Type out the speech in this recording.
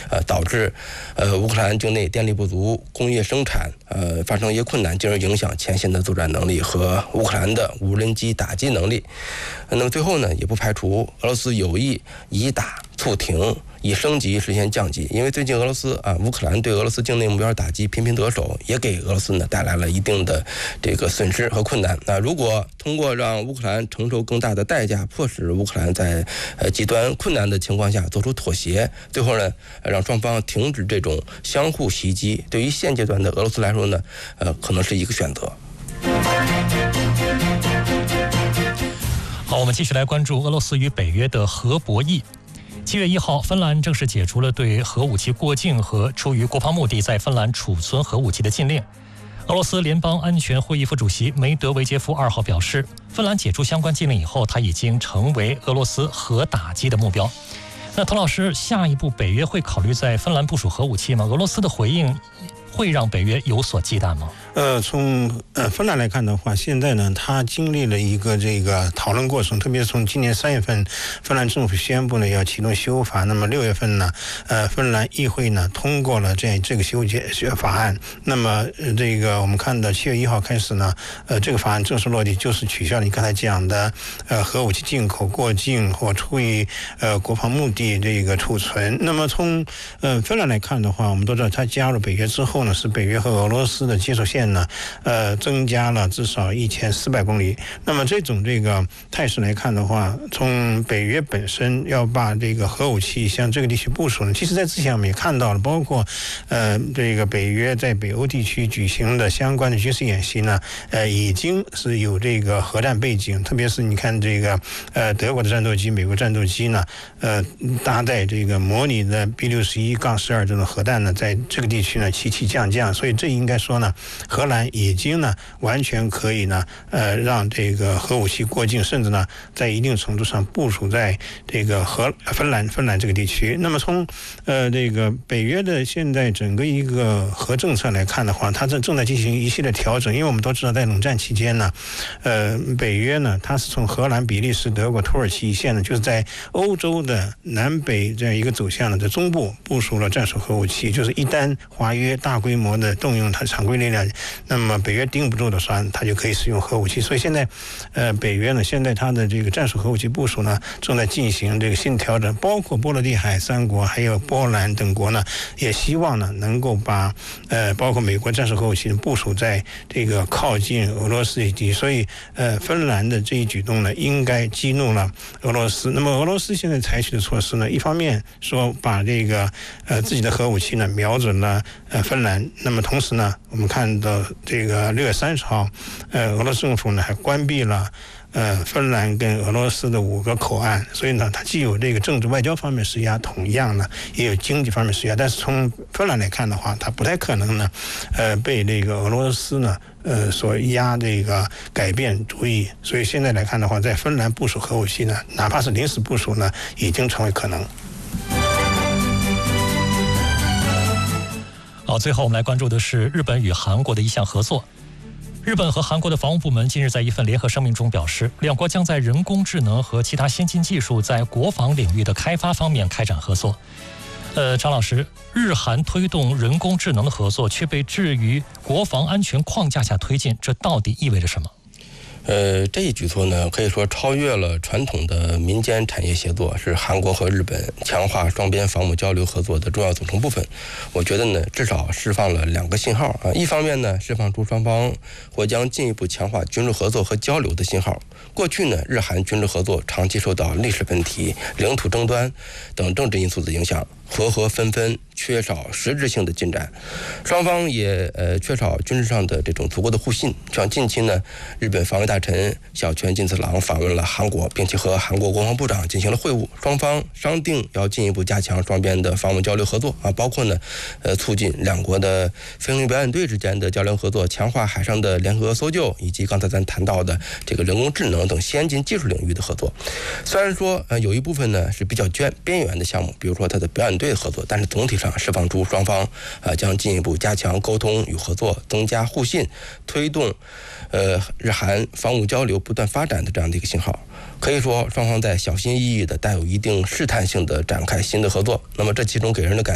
导致乌克兰境内电力不足、工业生产发生一些困难，进而影响前线的作战能力和乌克兰的无人机打击能力。那么最后呢，也不排除俄罗斯有意以打促停，以升级实现降级。因为最近乌克兰对俄罗斯境内目标打击频频得手，也给俄罗斯呢带来了一定的这个损失和困难。如果通过让乌克兰承受更大的代价，迫使乌克兰在极端困难的情况下做出妥协，最后呢让双方停止这种相互袭击，对于现阶段的俄罗斯来说呢，可能是一个选择。 好，我们继续来关注俄罗斯与北约的核博弈。7月1号，芬兰正式解除了对核武器过境和出于国防目的在芬兰储存核武器的禁令。俄罗斯联邦安全会议副主席梅德韦杰夫2号表示，芬兰解除相关禁令以后，他已经成为俄罗斯核打击的目标。那滕老师，下一步北约会考虑在芬兰部署核武器吗？俄罗斯的回应会让北约有所忌惮吗？ 从芬兰来看的话，现在呢，它经历了一个这个讨论过程，特别是从今年3月份，芬兰政府宣布呢要启动修法，那么6月份呢，芬兰议会呢通过了这个修法案。那么这个我们看到7月1号开始呢，这个法案正式落地，就是取消了你刚才讲的核武器进口、过境或出于国防目的这个储存。那么从芬兰来看的话，我们都知道它加入北约之后呢，使北约和俄罗斯的接触线呢，增加了至少1400公里。那么这个态势来看的话，从北约本身要把这个核武器向这个地区部署呢，其实在之前我们也看到了，包括这个北约在北欧地区举行的相关的军事演习呢，已经是有这个核战背景，特别是你看这个德国的战斗机、美国战斗机呢，搭载这个模拟的 B61-12这种核弹呢，在这个地区呢起起降降，所以这应该说呢，荷兰已经呢完全可以呢让这个核武器过境，甚至呢在一定程度上部署在这个芬兰这个地区。那么从这个北约的现在整个一个核政策来看的话，它正在进行一系列调整，因为我们都知道在冷战期间呢，北约呢它是从荷兰、比利时、德国、土耳其一线呢，就是在欧洲的南北这样一个走向呢，在中部部署了战术核武器，就是一旦华约大规模的动用它常规力量，那么北约盯不住的时候，它就可以使用核武器。所以现在北约呢，现在它的这个战术核武器部署呢，正在进行这个新调整，包括波罗的海3国还有波兰等国呢，也希望呢能够把包括美国战术核武器部署在这个靠近俄罗斯地区。所以芬兰的这一举动呢，应该激怒了俄罗斯。那么俄罗斯现在采取的措施呢，一方面说把这个自己的核武器呢瞄准了芬兰，那么同时呢，我们看到这个6月30号，俄罗斯政府呢还关闭了芬兰跟俄罗斯的5个口岸，所以呢，它既有这个政治外交方面施压，同样呢也有经济方面施压。但是从芬兰来看的话，它不太可能呢，被这个俄罗斯呢所压这个改变主意。所以现在来看的话，在芬兰部署核武器呢，哪怕是临时部署呢，已经成为可能。 好，最后我们来关注的是日本与韩国的一项合作。日本和韩国的防务部门近日在一份联合声明中表示，两国将在人工智能和其他先进技术在国防领域的开发方面开展合作。张老师，日韩推动人工智能的合作却被置于国防安全框架下推进，这到底意味着什么？ 这一举措呢，可以说超越了传统的民间产业协作，是韩国和日本强化双边防务交流合作的重要组成部分。我觉得呢，至少释放了2个信号啊。一方面呢，释放出双方或将进一步强化军事合作和交流的信号。过去呢，日韩军事合作长期受到历史问题、领土争端等政治因素的影响，合合纷纷，缺少实质性的进展，双方也缺少军事上的这种足够的互信。像近期呢，日本防卫大臣小泉进次郎访问了韩国，并且和韩国国防部长进行了会晤，双方商定要进一步加强双边的防务交流合作啊，包括呢促进两国的飞行表演队之间的交流合作，强化海上的联合搜救，以及刚才咱谈到的这个人工智能等先进技术领域的合作。虽然说有一部分呢是比较边缘的项目，比如说它的表演队的合作，但是总体上释放出双方将进一步加强沟通与合作，增加互信，推动日韩防务交流不断发展的这样的一个信号。可以说双方在小心翼翼的、带有一定试探性的展开新的合作。那么这其中给人的感觉